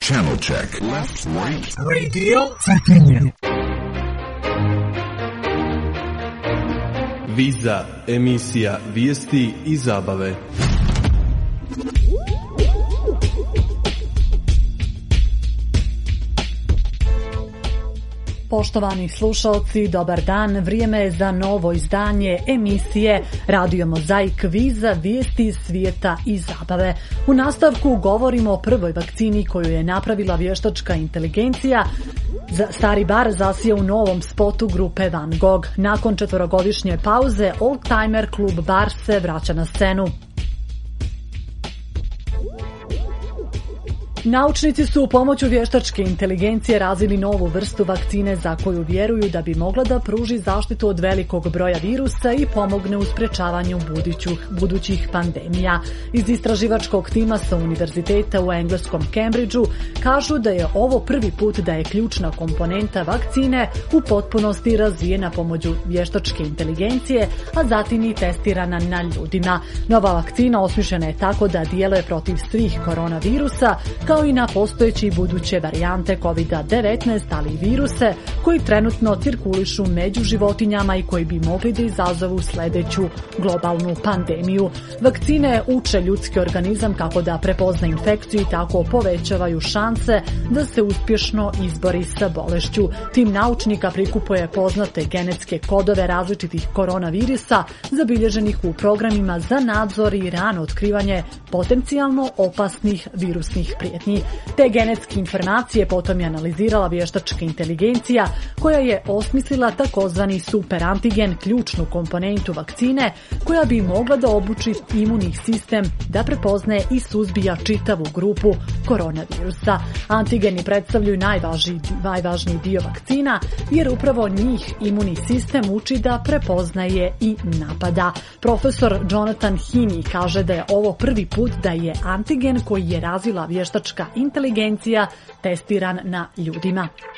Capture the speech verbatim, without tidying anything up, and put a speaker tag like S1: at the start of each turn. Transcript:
S1: Channel check. Left, right.
S2: Radio Cetinje.
S3: Viza, emisija, vijesti i zabave.
S4: Poštovani slušalci, dobar dan. Vrijeme je za novo izdanje emisije Radio Mozaik Viza, vijesti iz svijeta i zabave. U nastavku govorimo o prvoj vakcini koju je napravila vještačka inteligencija. Stari bar zasije u novom spotu grupe Van Gogh. Nakon četvorogodišnje pauze, oldtimer klub Bar se vraća na scenu. Naučnici su u pomoću vještačke inteligencije razvili novu vrstu vakcine za koju vjeruju da bi mogla da pruži zaštitu od velikog broja virusa i pomogne u sprečavanju budućih, budućih pandemija. Iz istraživačkog tima sa univerziteta u engleskom Cambridgeu kažu da je ovo prvi put da je ključna komponenta vakcine u potpunosti razvijena pomoću vještačke inteligencije, a zatim i testirana na ljudima. Nova vakcina osmišljena je tako da djeluje protiv svih koronavirusa, kao i na postojeće i buduće varijante kovid devetnaest, ali i viruse koji trenutno cirkulišu među životinjama i koji bi mogli da izazovu sljedeću globalnu pandemiju. Vakcine uče ljudski organizam kako da prepozna infekciju i tako povećavaju šanse da se uspješno izbori sa bolešću. Tim naučnika prikupuje poznate genetske kodove različitih koronavirusa zabilježenih u programima za nadzor i rano otkrivanje potencijalno opasnih virusnih prijetnji. Te genetske informacije potom je analizirala vještačka inteligencija koja je osmislila takozvani superantigen, ključnu komponentu vakcine koja bi mogla da obuči imunni sistem da prepoznaje i suzbija čitavu grupu koronavirusa. Antigeni predstavljaju najvažniji, najvažniji dio vakcina jer upravo njih imunni sistem uči da prepoznaje i napada. Profesor Jonathan Heaney kaže da je ovo prvi put da je antigen koji je razvila vještačka inteligencija testiran na ljudima.